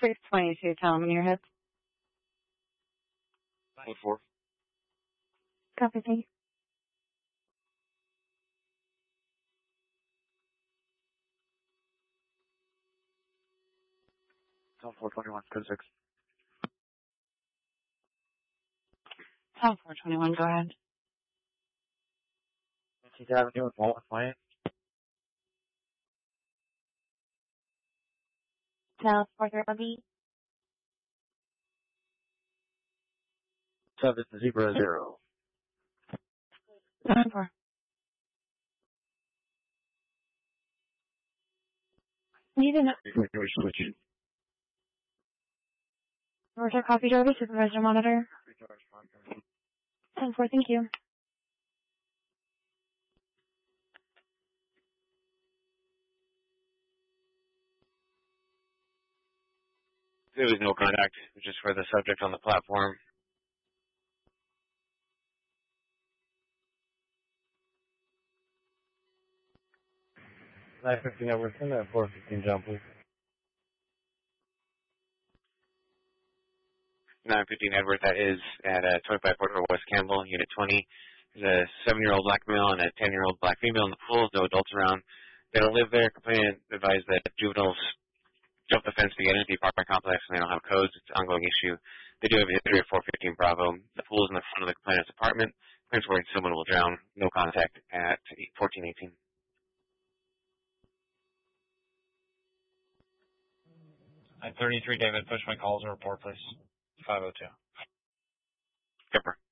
622, tell them in your head. 914. Copy, thank you. Town 421, code 6. Tell 421, go ahead. 19th Avenue and Walton Lane. Tell 431B. 700. 94. Need to know. Switch. Roger, copy driver, supervisor monitor. 10-4, thank you. There was no contact, just for the subject on the platform. I-15 Everton at 415 jump, please. 915 Edward, that is at 25 Port Road West Campbell, Unit 20. There's a 7-year-old black male and a 10-year-old black female in the pool. No adults around. They don't live there. Complainant advised that juveniles jumped the fence to get into the apartment complex and they don't have codes. It's an ongoing issue. They do have a history of 415 Bravo. The pool is in the front of the complainant's apartment. Complainant's worried someone will drown. No contact at 1418. At 33, David, push my calls and report, please. 502. Skipper.